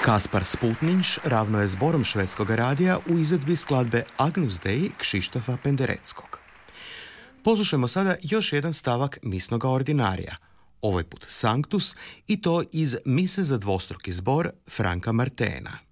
Kaspar Sputninš ravno je zborom švedskog radija u izvedbi skladbe Agnus Dei Kšištofa Pendereckog. Poslušajmo sada još jedan stavak misnoga ordinarija, ovaj put Sanctus, i to iz mise za dvostruki zbor Franka Martena.